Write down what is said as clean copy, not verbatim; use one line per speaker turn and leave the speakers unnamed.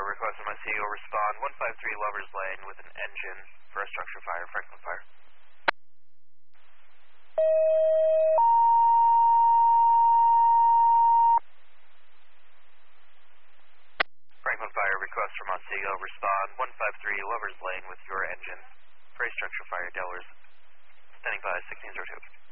request from SEO, respond 153 Lovers Lane with an engine for a structure fire, Franklin Fire. Franklin Fire, request from Otsego, respond 153 Lovers Lane with your engine for a structure fire, Delaware, standing by 1602.